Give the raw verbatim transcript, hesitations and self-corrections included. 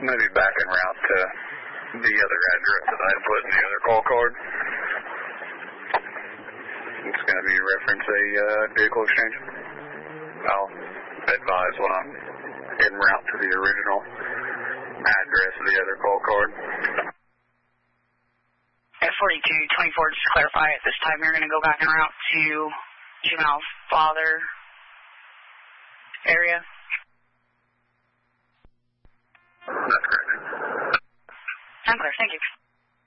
going to be back en route to the other address that I put in the other call card. It's going to be reference a uh, vehicle exchange. I'll advise when I'm en route to the original address of the other call card. F forty-two twenty-four, just to clarify, at this time you're going to go back en route to juvenile father area? That's correct. I'm clear, thank you.